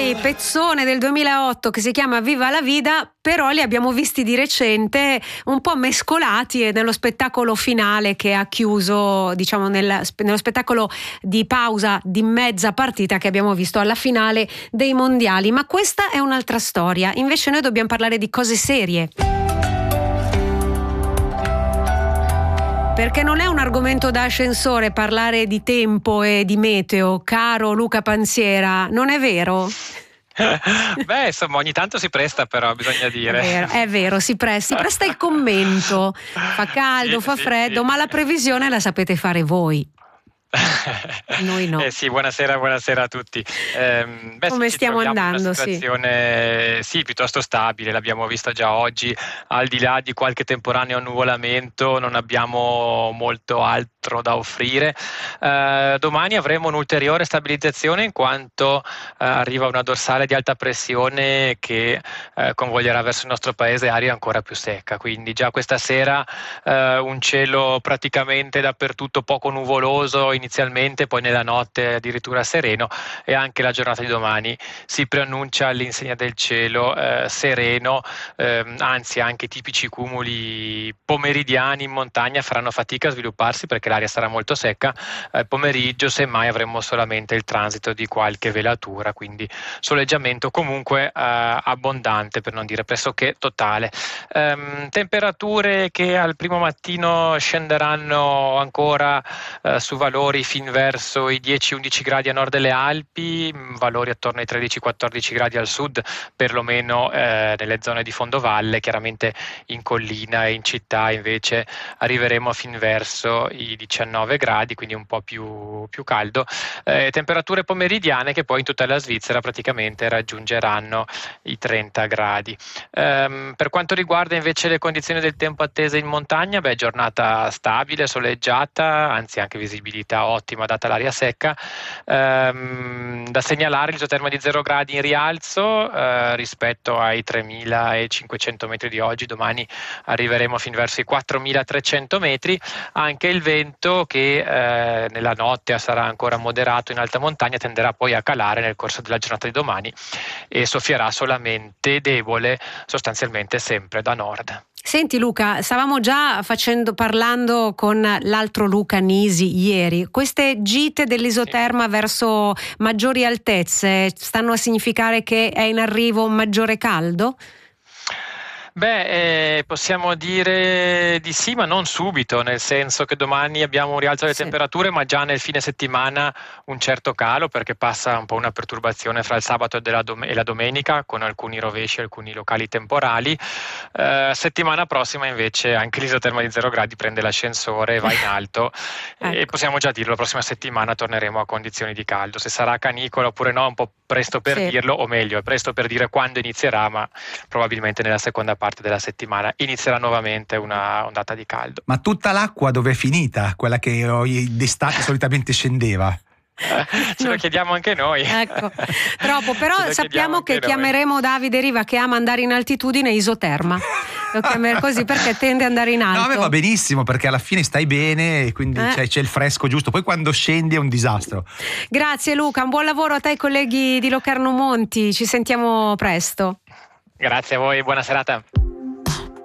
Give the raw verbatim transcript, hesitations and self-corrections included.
Sì, pezzone del duemilaotto che si chiama Viva la Vida, però li abbiamo visti di recente un po' mescolati e nello spettacolo finale che ha chiuso, diciamo, nel, nello spettacolo di pausa di mezza partita che abbiamo visto alla finale dei mondiali. Ma questa è un'altra storia, invece noi dobbiamo parlare di cose serie. Perché non è un argomento da ascensore parlare di tempo e di meteo, caro Luca Panziera, non è vero? Beh, insomma, ogni tanto si presta, però bisogna dire. È vero, è vero, si presta, si presta il commento. Fa caldo, sì, fa sì, freddo, sì. ma la previsione la sapete fare voi. Noi no. Eh sì, buonasera, buonasera a tutti. Eh, beh, Come sì, ci stiamo troviamo andando, in una sì. situazione sì, piuttosto stabile, l'abbiamo vista già oggi, al di là di qualche temporaneo annuvolamento non abbiamo molto altro da offrire. Eh, domani avremo un'ulteriore stabilizzazione in quanto eh, arriva una dorsale di alta pressione che eh, convoglierà verso il nostro paese aria ancora più secca, quindi già questa sera eh, un cielo praticamente dappertutto poco nuvoloso inizialmente, poi nella notte addirittura sereno, e anche la giornata di domani si preannuncia all'insegna del cielo eh, sereno, ehm, anzi anche i tipici cumuli pomeridiani in montagna faranno fatica a svilupparsi perché l'aria sarà molto secca. Eh, pomeriggio semmai avremo solamente il transito di qualche velatura, quindi soleggiamento comunque eh, abbondante, per non dire pressoché totale. Ehm, temperature che al primo mattino scenderanno ancora eh, su valori fin verso i dieci undici gradi a nord delle Alpi, valori attorno ai tredici quattordici gradi al sud, perlomeno eh, nelle zone di fondovalle. Chiaramente in collina e in città invece arriveremo fin verso i diciannove gradi, quindi un po' più, più caldo. Eh, temperature pomeridiane che poi in tutta la Svizzera praticamente raggiungeranno i trenta gradi. Um, per quanto riguarda invece le condizioni del tempo attese in montagna, beh, giornata stabile, soleggiata, anzi anche visibilità ottima data l'aria secca. Um, da segnalare l'isoterma di zero gradi in rialzo uh, rispetto ai tremilacinquecento metri di oggi. Domani arriveremo fin verso i quattromilatrecento metri. Anche il vento, che uh, nella notte sarà ancora moderato in alta montagna, tenderà poi a calare nel corso della giornata di domani e soffierà solamente debole, sostanzialmente sempre da nord. Senti Luca, stavamo già facendo, parlando con l'altro Luca Nisi ieri. Queste gite dell'isoterma sì. verso maggiori altezze stanno a significare che è in arrivo un maggiore caldo? Beh, eh, possiamo dire di sì, ma non subito, nel senso che domani abbiamo un rialzo delle sì. temperature, ma già nel fine settimana un certo calo, perché passa un po' una perturbazione fra il sabato e, della dom- e la domenica, con alcuni rovesci, alcuni locali temporali. Eh, settimana prossima invece anche l'isoterma di zero gradi prende l'ascensore e va in alto. ecco. E possiamo già dirlo, la prossima settimana torneremo a condizioni di caldo. Se sarà canicola oppure no, è un po' presto per sì. dirlo, o meglio, è presto per dire quando inizierà, ma probabilmente nella seconda parte della settimana inizierà nuovamente una ondata di caldo. Ma tutta l'acqua dove è finita? Quella che d'estate solitamente scendeva? Eh, ce lo chiediamo anche noi. Ecco, troppo, però sappiamo che chiameremo Davide Riva, che ama andare in altitudine, isoterma. Lo chiameremo così perché tende ad andare in alto. No, a me va benissimo, perché alla fine stai bene e quindi eh. c'è, c'è il fresco giusto. Poi quando scendi è un disastro. Grazie Luca, un buon lavoro a te e ai colleghi di Locarno Monti. Ci sentiamo presto. Grazie a voi, buona serata.